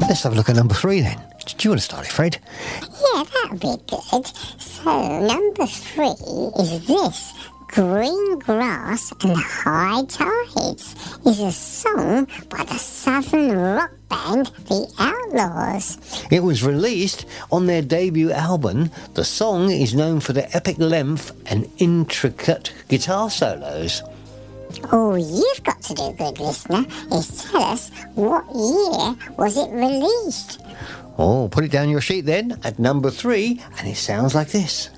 Let's have a look at number 3 then. Do you want to start it, Fred? Yeah, that'll be good. So, number 3 is this. Green Grass and High Tides is a song by the southern rock band The Outlaws. It was released on their debut album. The song is known for the epic length and intricate guitar solos. All you've got to do, good listener, is tell us what year was it released. Oh, put it down your sheet then at number 3, and it sounds like this.